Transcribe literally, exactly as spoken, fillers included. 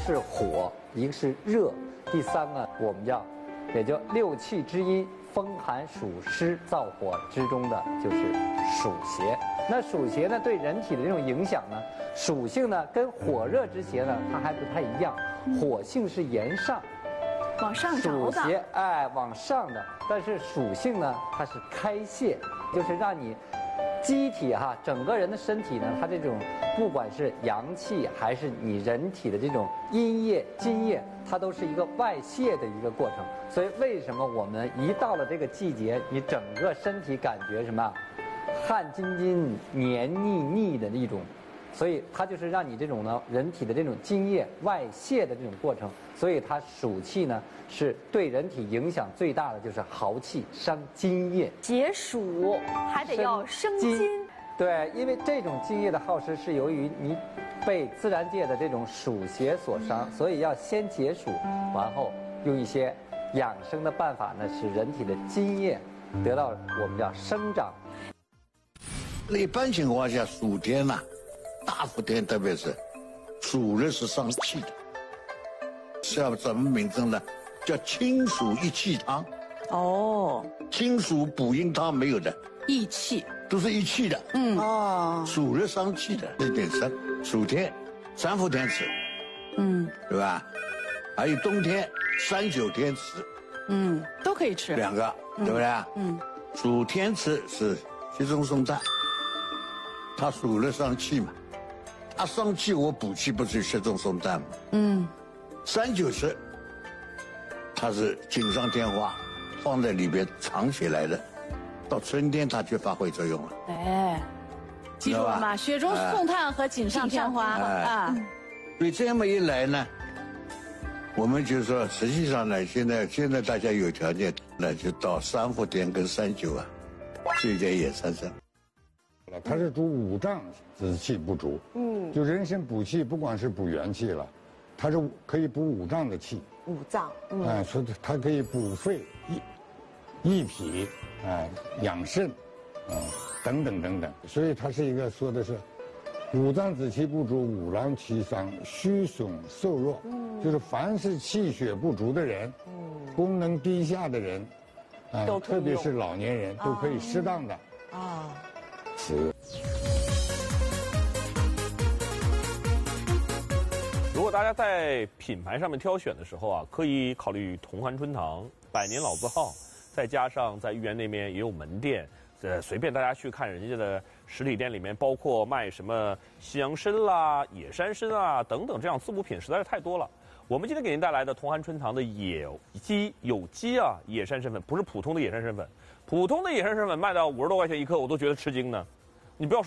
是火，一个是热，第三个我们叫也叫六气之一，风寒暑湿燥火之中的就是暑邪。那暑邪呢，对人体的这种影响呢，属性呢跟火热之邪呢它还不太一样，火性是炎上。 往上着的， 暑邪哎往上的，但是属性呢它是开泄，就是让你机体哈整个人的身体呢，它这种不管是阳气还是你人体的这种阴液津液，它都是一个外泄的一个过程。所以为什么我们一到了这个季节，你整个身体感觉什么汗津津黏腻腻的一种，所以它就是让你这种呢人体的这种津液外泄的这种过程。所以它暑气呢是对人体影响最大的，就是耗气伤津液， 解暑还得要生津。 对，因为这种津液的耗失是由于你被自然界的这种暑邪所伤，所以要先解暑，然后用一些养生的办法呢，使人体的津液得到我们叫生长。 一般情况下，暑天呐、啊，大伏天特别是暑热是伤气的。叫什么名称呢？叫清暑益气汤。 哦， 清暑补阴汤没有的， 益气都是益气的。 嗯哦， 暑热伤气的，这点生。暑天三伏天吃， 嗯， 对吧？还有冬天三九天吃， 嗯，都可以吃两个，对不对？ 嗯， 暑天吃是雪中送炭，它暑热伤气嘛，它伤气我补气不是雪中送炭吗？嗯。三九吃，它是锦上添花，放在里边藏起来的，到春天它就发挥作用了。 哎，记住了吗？雪中送炭和锦上添花啊。 所以这么一来呢，我们就说，实际上呢，现在现在大家有条件，那就到三伏天跟三九啊，吃一点野山参。 它是主五脏之气不足，嗯，就人参补气，不光是补元气了。它是可以补五脏的气， 五脏，嗯， 哎，所以它可以补肺、益益脾，哎，养肾，啊、嗯，等等等等。所以它是一个说的是，五脏之气不足，五脏气伤，虚损瘦弱，嗯，就是凡是气血不足的人，嗯，功能低下的人，啊、呃，特别是老年人，都可以适当的啊吃。 如果大家在品牌上面挑选的时候啊，可以考虑同欢春堂，百年老字号，再加上在豫园那边也有门店，呃，随便大家去看人家的实体店里面，包括卖什么西洋参啦、野山参啊等等，这样滋补品实在是太多了。我们今天给您带来的同欢春堂的野鸡有机啊野山参粉，不是普通的野山参粉，普通的野山参粉卖到五十多块钱一克，我都觉得吃惊呢。你不要说